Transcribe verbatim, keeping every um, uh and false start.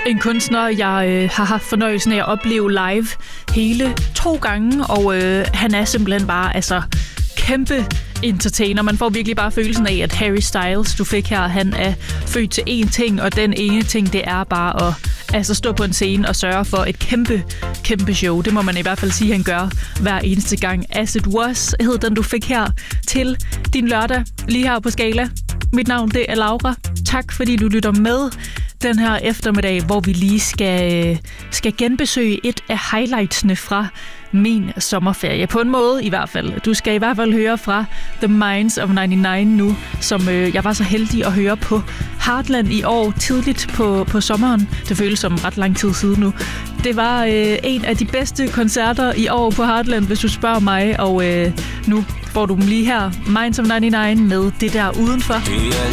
En kunstner, jeg øh, har haft fornøjelsen af at opleve live hele to gange, og øh, han er simpelthen bare altså kæmpe entertainer. Man får virkelig bare følelsen af, at Harry Styles, du fik her, han er født til én ting, og den ene ting, det er bare at altså, stå på en scene og sørge for et kæmpe, kæmpe show. Det må man i hvert fald sige, han gør hver eneste gang. As It Was hed den, du fik her til din lørdag, lige her på Skala. Mit navn, det er Laura. Tak, fordi du lytter med den her eftermiddag, hvor vi lige skal, skal genbesøge et af highlightsene fra min sommerferie. På en måde i hvert fald. Du skal i hvert fald høre fra The Minds of ninety-nine nu, som øh, jeg var så heldig at høre på Heartland i år, tidligt på, på sommeren. Det føles som ret lang tid siden nu. Det var øh, en af de bedste koncerter i år på Heartland, hvis du spørger mig, og øh, nu får du dem lige her. Minds of ninety-nine med Det Der Udenfor.